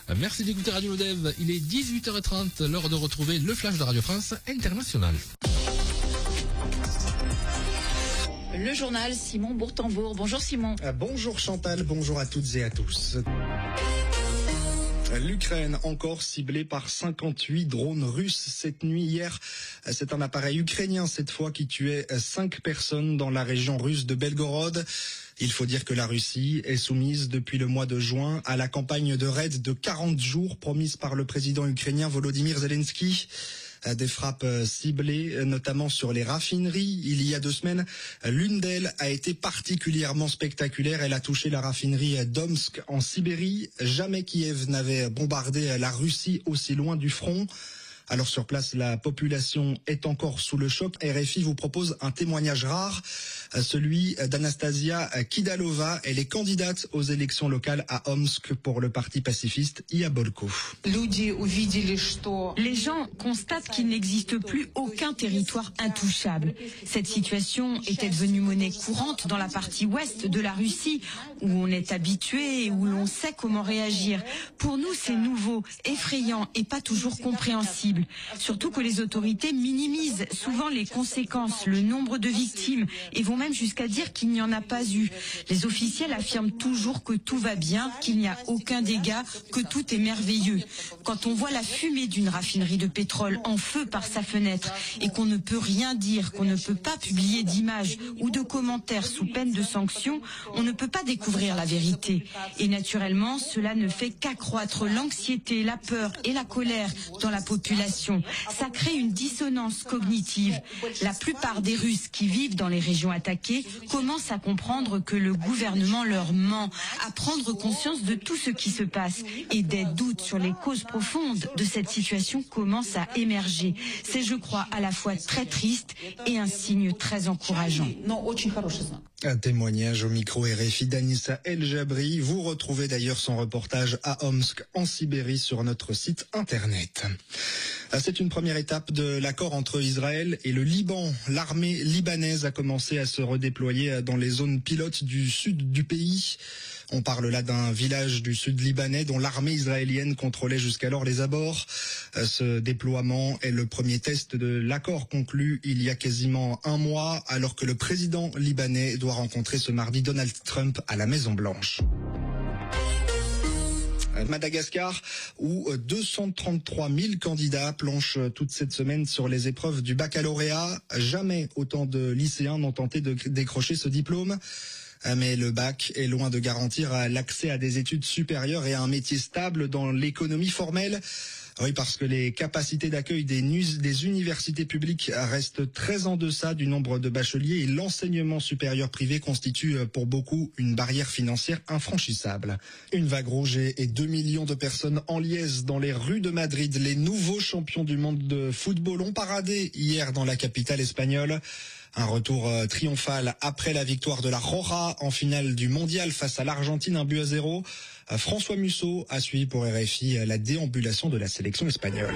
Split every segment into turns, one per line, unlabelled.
Merci d'écouter Radio Lodève. Il est 18h30, l'heure de retrouver le flash de Radio France International.
Le journal Simon Bourtambourg. Bonjour Simon.
Bonjour Chantal, bonjour à toutes et à tous. L'Ukraine encore ciblée par 58 drones russes cette nuit. Hier, c'est un appareil ukrainien cette fois qui tuait 5 personnes dans la région russe de Belgorod. Il faut dire que la Russie est soumise depuis le mois de juin à la campagne de raid de 40 jours promise par le président ukrainien Volodymyr Zelensky. Des frappes ciblées, notamment sur les raffineries. Il y a 2 semaines, l'une d'elles a été particulièrement spectaculaire. Elle a touché la raffinerie d'Omsk en Sibérie. Jamais Kiev n'avait bombardé la Russie aussi loin du front. Alors sur place, la population est encore sous le choc. RFI vous propose un témoignage rare, celui d'Anastasia Kidalova. Elle est candidate aux élections locales à Omsk pour le parti pacifiste Yabolko.
Les gens constatent qu'il n'existe plus aucun territoire intouchable. Cette situation était devenue monnaie courante dans la partie ouest de la Russie, où on est habitué et où l'on sait comment réagir. Pour nous, c'est nouveau, effrayant et pas toujours compréhensible. Surtout que les autorités minimisent souvent les conséquences, le nombre de victimes et vont même jusqu'à dire qu'il n'y en a pas eu. Les officiels affirment toujours que tout va bien, qu'il n'y a aucun dégât, que tout est merveilleux. Quand on voit la fumée d'une raffinerie de pétrole en feu par sa fenêtre et qu'on ne peut rien dire, qu'on ne peut pas publier d'images ou de commentaires sous peine de sanctions, on ne peut pas découvrir la vérité. Et naturellement, cela ne fait qu'accroître l'anxiété, la peur et la colère dans la population. Ça crée une dissonance cognitive. La plupart des Russes qui vivent dans les régions attaquées commencent à comprendre que le gouvernement leur ment, à prendre conscience de tout ce qui se passe. Et des doutes sur les causes profondes de cette situation commencent à émerger. C'est, je crois, à la fois très triste et un signe très encourageant.
Un témoignage au micro RFI d'Anissa El Jabri. Vous retrouvez d'ailleurs son reportage à Omsk, en Sibérie, sur notre site internet. C'est une première étape de l'accord entre Israël et le Liban. L'armée libanaise a commencé à se redéployer dans les zones pilotes du sud du pays. On parle là d'un village du sud libanais dont l'armée israélienne contrôlait jusqu'alors les abords. Ce déploiement est le premier test de l'accord conclu il y a quasiment un mois, alors que le président libanais doit rencontrer ce mardi Donald Trump à la Maison-Blanche. Madagascar, où 233 000 candidats planchent toute cette semaine sur les épreuves du baccalauréat. Jamais autant de lycéens n'ont tenté de décrocher ce diplôme. Mais le bac est loin de garantir l'accès à des études supérieures et à un métier stable dans l'économie formelle. Oui, parce que les capacités d'accueil des universités publiques restent très en deçà du nombre de bacheliers et l'enseignement supérieur privé constitue pour beaucoup une barrière financière infranchissable. Une vague rouge et 2 millions de personnes en liesse dans les rues de Madrid. Les nouveaux champions du monde de football ont paradé hier dans la capitale espagnole. Un retour triomphal après la victoire de la Roja en finale du mondial face à l'Argentine, 1-0. François Musso a suivi pour RFI la déambulation de la sélection espagnole.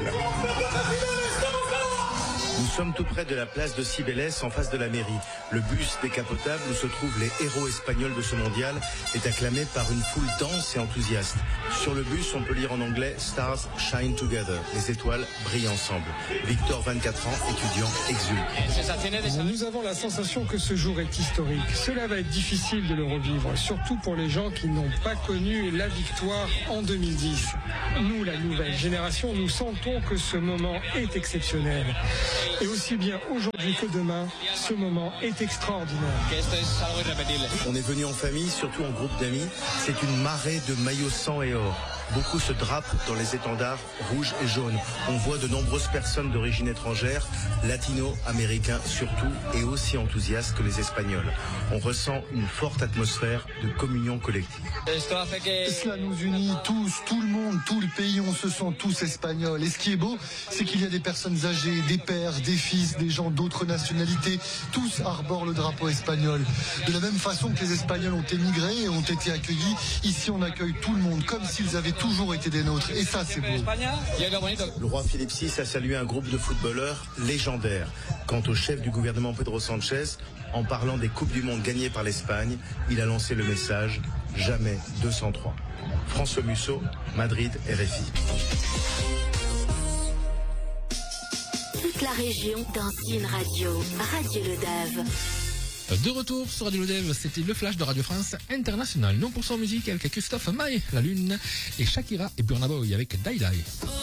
Nous sommes tout près de la place de Cibeles, en face de la mairie. Le bus décapotable où se trouvent les héros espagnols de ce mondial est acclamé par une foule dense et enthousiaste. Sur le bus, on peut lire en anglais « Stars shine together ». Les étoiles brillent ensemble. Victor, 24 ans, étudiant, exulte.
Nous avons la sensation que ce jour est historique. Cela va être difficile de le revivre, surtout pour les gens qui n'ont pas connu la victoire en 2010. Nous, la nouvelle génération, nous sentons que ce moment est exceptionnel. Et aussi bien aujourd'hui que demain, ce moment est extraordinaire.
On est venu en famille, surtout en groupe d'amis. C'est une marée de maillots sang et or. Beaucoup se drapent dans les étendards rouges et jaunes. On voit de nombreuses personnes d'origine étrangère, latino-américains surtout, et aussi enthousiastes que les Espagnols. On ressent une forte atmosphère de communion collective.
Cela nous unit tous, tout le monde, tout le pays, on se sent tous espagnols. Et ce qui est beau, c'est qu'il y a des personnes âgées, des pères, des fils, des gens d'autres nationalités, tous arborent le drapeau espagnol. De la même façon que les Espagnols ont émigré et ont été accueillis, ici on accueille tout le monde, comme s'ils avaient toujours été des nôtres. Et ça, c'est beau.
Le roi Philippe VI a salué un groupe de footballeurs légendaires. Quant au chef du gouvernement Pedro Sánchez, en parlant des Coupes du Monde gagnées par l'Espagne, il a lancé le message jamais 203. François Musso, Madrid, RFI.
Toute la région dans une radio, Radio Le Dave.
De retour sur Radio Le Dave, c'était le flash de Radio France International. Non pour son musique avec Christophe Maé, La Lune, et Shakira et Burna Boy avec Die Die.